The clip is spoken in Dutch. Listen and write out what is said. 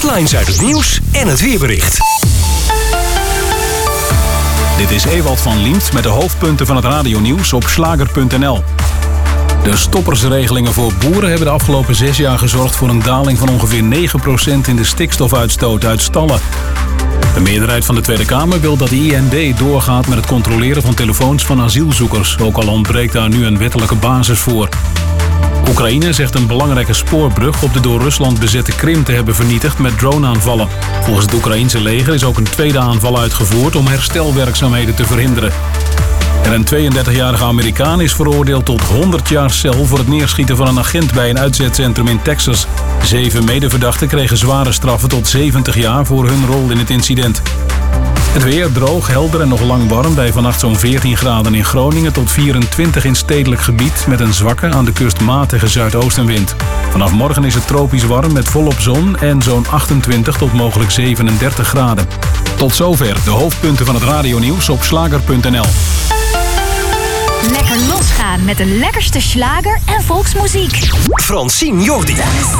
Headlines uit het nieuws en het weerbericht. Dit is Ewald van Liemt met de hoofdpunten van het radionieuws op slager.nl. De stoppersregelingen voor boeren hebben de afgelopen 6 jaar gezorgd voor een daling van ongeveer 9% in de stikstofuitstoot uit stallen. De meerderheid van de Tweede Kamer wil dat de IND doorgaat met het controleren van telefoons van asielzoekers, ook al ontbreekt daar nu een wettelijke basis voor. Oekraïne zegt een belangrijke spoorbrug op de door Rusland bezette Krim te hebben vernietigd met droneaanvallen. Volgens het Oekraïense leger is ook een tweede aanval uitgevoerd om herstelwerkzaamheden te verhinderen. En een 32-jarige Amerikaan is veroordeeld tot 100 jaar cel voor het neerschieten van een agent bij een uitzetcentrum in Texas. 7 medeverdachten kregen zware straffen tot 70 jaar voor hun rol in het incident. Het weer droog, helder en nog lang warm bij vannacht zo'n 14 graden in Groningen tot 24 in stedelijk gebied met een zwakke aan de kust matige zuidoostenwind. Vanaf morgen is het tropisch warm met volop zon en zo'n 28 tot mogelijk 37 graden. Tot zover de hoofdpunten van het radionieuws op slager.nl. Lekker losgaan met de lekkerste slager en volksmuziek. Francine Jordi.